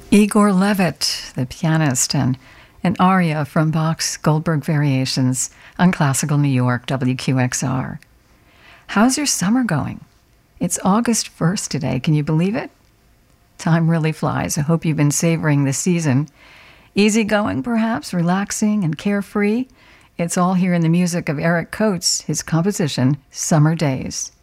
Igor Levit, the pianist, and an aria from Bach's Goldberg Variations on Classical New York, WQXR. How's your summer going? It's August 1st today. Can you believe it? Time really flies. I hope you've been savoring the season. Easygoing, perhaps, relaxing and carefree. It's all here in the music of Eric Coates, his composition, Summer Days.